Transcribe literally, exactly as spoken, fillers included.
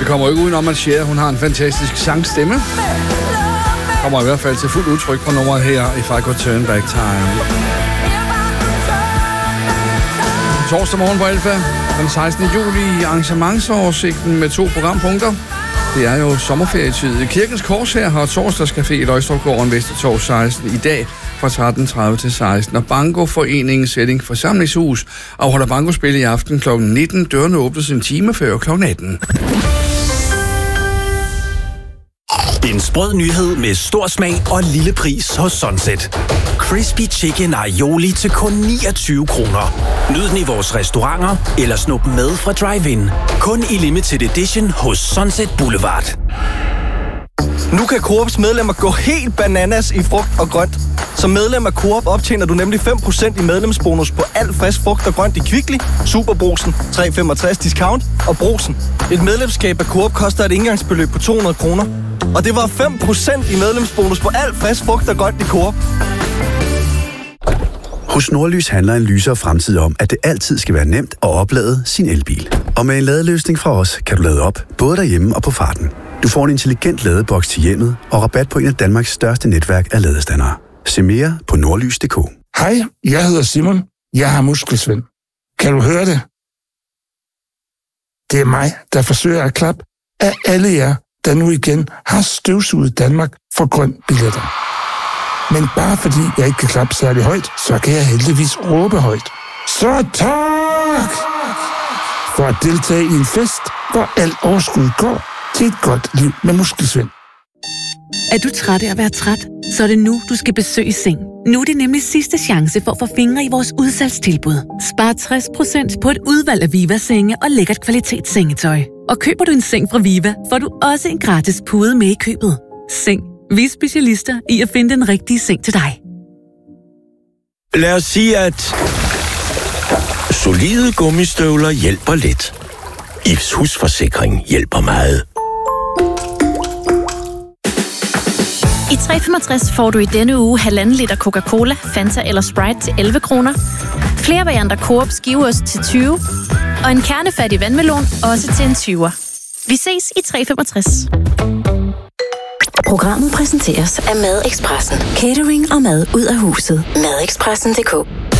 kommer jo ikke udenom, at Cher, hun har en fantastisk sangstemme. Kommer i hvert fald til fuld udtryk på nummeret her, If I Could Turn Back Time. Torsdag morgen på Alfa, den sekstende juli, arrangementsoversigten med to programpunkter. Det er jo sommerferietid. Kirkens Kors her har torsdagscafé i Løgstrupgården Vestertorv seksten i dag fra tretten tredive til seksten. Og Bankoforeningen Sætting Forsamlingshus afholder bankospil i aften klokken nitten. Dørene åbnes en time før klokken atten. En sprød nyhed med stor smag og lille pris hos Sunset. Crispy Chicken Aioli til kun niogtyve kroner. Nyd den i vores restauranter eller snup med fra drive-in. Kun i limited edition hos Sunset Boulevard. Nu kan Coops medlemmer gå helt bananas i frugt og grønt. Som medlem af Coop optjener du nemlig fem procent i medlemsbonus på alt frisk frugt og grønt i Kvickly, Superbrugsen, tre komma femogtres discount og Brugsen. Et medlemskab af Coop koster et indgangsbeløb på to hundrede kroner. Og det var fem procent i medlemsbonus på alt frisk frugt og grønt i Coop. Hos Nordlys handler en lysere fremtid om, at det altid skal være nemt at oplade sin elbil. Og med en ladeløsning fra os, kan du lade op, både derhjemme og på farten. Du får en intelligent ladeboks til hjemmet og rabat på en af Danmarks største netværk af ladestandere. Se mere på nordlys punktum d k. Hej, jeg hedder Simon. Jeg har muskelsvind. Kan du høre det? Det er mig, der forsøger at klappe af alle jer, der nu igen har støvsuget Danmark for grøn billetter. Men bare fordi jeg ikke kan klappe særlig højt, så kan jeg heldigvis råbe højt. Så tak! For at deltage i en fest, hvor alt overskud går til et godt liv med muskelsvind. Er du træt af at være træt? Så er det nu, du skal besøge Seng. Nu er det nemlig sidste chance for at få fingre i vores udsalgstilbud. Spar tres procent på et udvalg af Viva-senge og lækkert kvalitetssengetøj. Og køber du en seng fra Viva, får du også en gratis pude med i købet. Seng. Vi er specialister i at finde den rigtige seng til dig. Lad os sige, at solide gummistøvler hjælper lidt. Ifs husforsikring hjælper meget. I tre komma femogtres får du i denne uge halvanden liter Coca-Cola, Fanta eller Sprite til elleve kroner. Flere varianter Coop skiveost til tyve. Og en kernefattig vandmelon også til en tyver. Vi ses i tre komma femogtres. Programmet præsenteres af Madexpressen. Catering og mad ud af huset. Madexpressen punktum d k